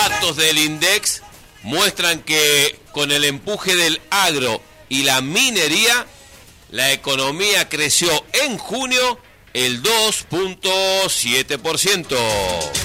Datos del INDEX muestran que con el empuje del agro y la minería, la economía creció en junio el 2.7%.